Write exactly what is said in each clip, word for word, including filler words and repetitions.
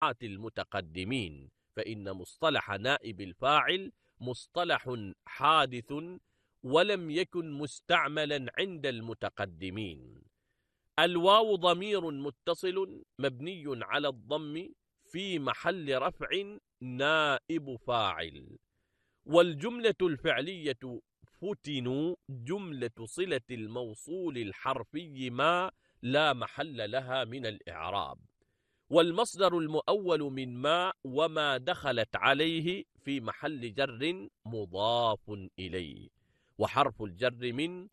المتقدمين، فإن مصطلح نائب الفاعل مصطلح حادث ولم يكن مستعملا عند المتقدمين. الواو ضمير متصل مبني على الضم في محل رفع نائب فاعل. والجملة الفعلية فتنوا جملة صلة الموصول الحرفي ما لا محل لها من الإعراب. والمصدر المؤول من ما وما دخلت عليه في محل جر مضاف إليه. وحرف الجر من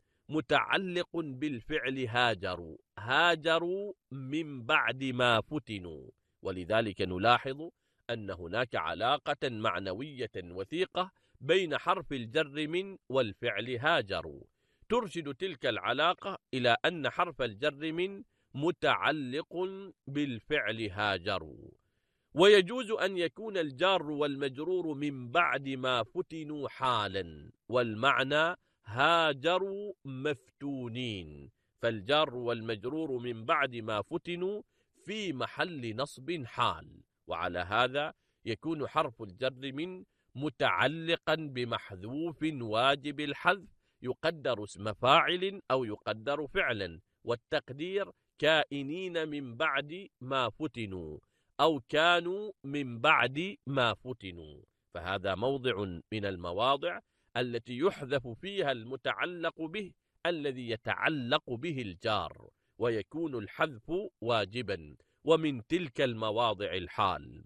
متعلق بالفعل هاجروا، هاجروا من بعد ما فتنوا، ولذلك نلاحظ أن هناك علاقة معنوية وثيقة بين حرف الجر من والفعل هاجروا، ترشد تلك العلاقة إلى أن حرف الجر من متعلق بالفعل هاجروا. ويجوز أن يكون الجار والمجرور من بعد ما فتنوا حالا، والمعنى هاجروا مفتونين، فالجار والمجرور من بعد ما فتنوا في محل نصب حال. وعلى هذا يكون حرف الجر من متعلقا بمحذوف واجب الحذف يقدر اسم فاعل أو يقدر فعلا، والتقدير كائنين من بعد ما فتنوا أو كانوا من بعد ما فتنوا. فهذا موضع من المواضع التي يحذف فيها المتعلق به الذي يتعلق به الجار، ويكون الحذف واجبا، ومن تلك المواضع الحال.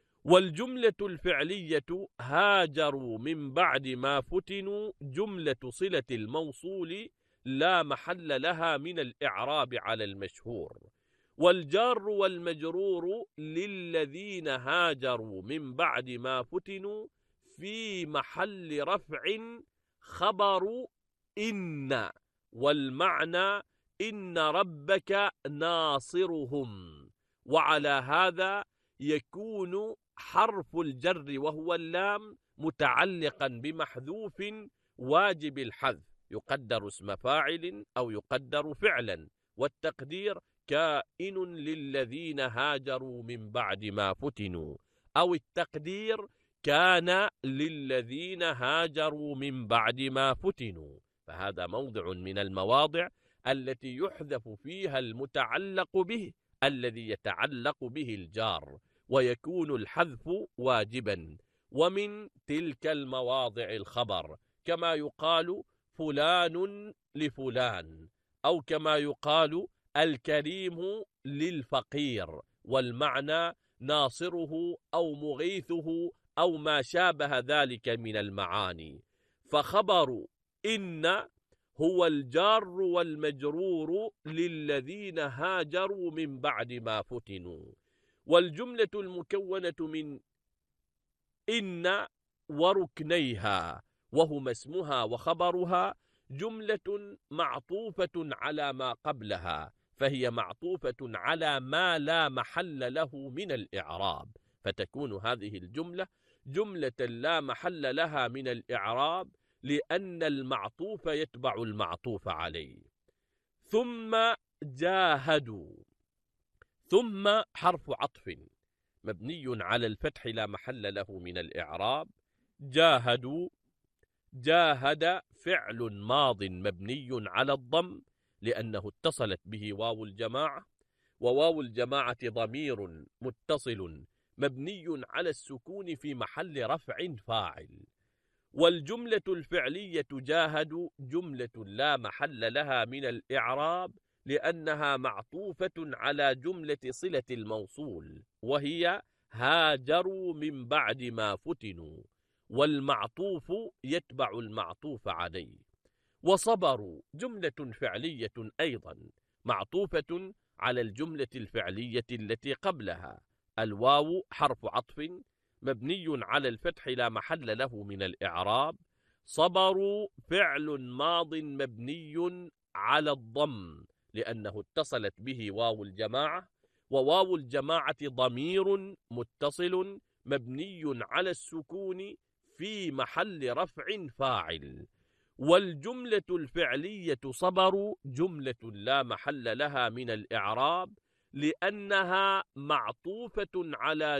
والجملة الفعلية هاجروا من بعد ما فتنوا جملة صلة الموصول لا محل لها من الإعراب على المشهور. والجار والمجرور للذين هاجروا من بعد ما فتنوا في محل رفع خبر إن، والمعنى إن ربك ناصرهم. وعلى هذا يكون حرف الجر وهو اللام متعلقا بمحذوف واجب الحذف يقدر اسم فاعل أو يقدر فعلا، والتقدير كائن للذين هاجروا من بعد ما فتنوا، أو التقدير كان للذين هاجروا من بعد ما فتنوا. فهذا موضع من المواضع التي يحذف فيها المتعلق به الذي يتعلق به الجار، ويكون الحذف واجبا. ومن تلك المواضع الخبر، كما يقال فلان لفلان، أو كما يقال الكريم للفقير، والمعنى ناصره أو مغيثه أو ما شابه ذلك من المعاني. فخبر إن هو الجار والمجرور للذين هاجروا من بعد ما فتنوا. والجملة المكونة من إن وركنيها وهما اسمها وخبرها جملة معطوفة على ما قبلها، فهي معطوفة على ما لا محل له من الإعراب، فتكون هذه الجملة جملة لا محل لها من الإعراب لأن المعطوف يتبع المعطوف عليه. ثم جاهدوا، ثم حرف عطف مبني على الفتح لا محل له من الإعراب. جاهدوا، جاهد فعل ماض مبني على الضم لأنه اتصلت به واو الجماعة، وواو الجماعة ضمير متصل مبني على السكون في محل رفع فاعل. والجملة الفعلية جاهدوا جملة لا محل لها من الإعراب لأنها معطوفة على جملة صلة الموصول وهي هاجروا من بعد ما فتنوا، والمعطوف يتبع المعطوف عليه. وصبروا جملة فعلية أيضا معطوفة على الجملة الفعلية التي قبلها. الواو حرف عطف مبني على الفتح لا محل له من الإعراب. صبروا فعل ماض مبني على الضم لأنه اتصلت به واو الجماعة، وواو الجماعة ضمير متصل مبني على السكون في محل رفع فاعل. والجملة الفعلية صبروا جملة لا محل لها من الإعراب لأنها معطوفة على